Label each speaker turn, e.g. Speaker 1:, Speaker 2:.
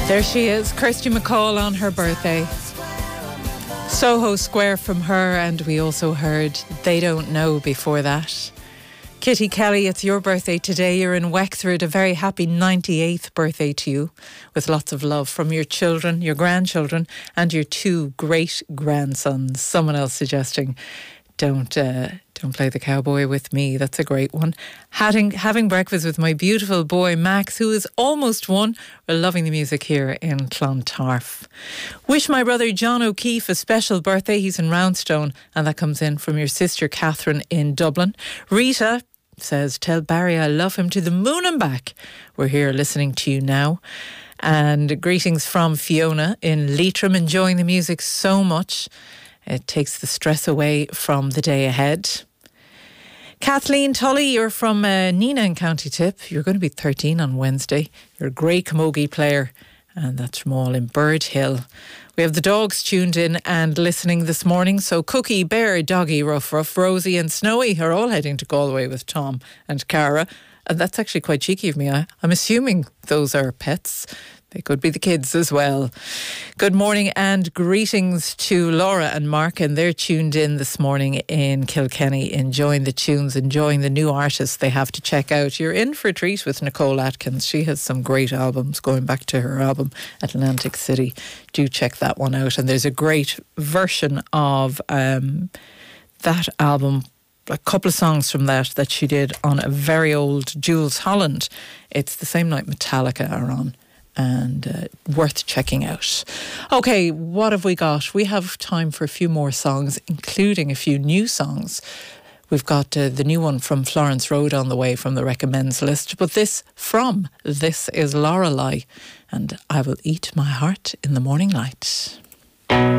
Speaker 1: There she is, Kirsty MacColl on her birthday. Soho Square from her, and we also heard They Don't Know before that. Kitty Kelly, it's your birthday today. You're in Wexford. A very happy 98th birthday to you, with lots of love from your children, your grandchildren, and your two great grandsons. Someone else suggesting, don't play the cowboy with me. That's a great one. Having breakfast with my beautiful boy Max, who is almost one. We're loving the music here in Clontarf. Wish my brother John O'Keefe a special birthday. He's in Roundstone, and that comes in from your sister Catherine in Dublin. Rita says, tell Barry I love him to the moon and back. We're here listening to you now. And greetings from Fiona in Leitrim, enjoying the music so much. It takes the stress away from the day ahead. Kathleen Tully, you're from Nina in County Tip. You're going to be 13 on Wednesday. You're a great camogie player, and that's from all in Bird Hill. We have the dogs tuned in and listening this morning. So Cookie, Bear, Doggy, Ruff, Rosie and Snowy are all heading to Galway with Tom and Cara. And that's actually quite cheeky of me. I'm assuming those are pets. They could be the kids as well. Good morning and greetings to Laura and Mark, and they're tuned in this morning in Kilkenny, enjoying the tunes, enjoying the new artists they have to check out. You're in for a treat with Nicole Atkins. She has some great albums, going back to her album Atlantic City. Do check that one out. And there's a great version of that album, a couple of songs from that she did on a very old Jools Holland. It's the same night Metallica are on, and worth checking out. Okay, what have we got? We have time for a few more songs, including a few new songs. We've got the new one from Florence Road on the way from the recommends list, but this is Lorelei, and I Will Eat My Heart in the Morning Light.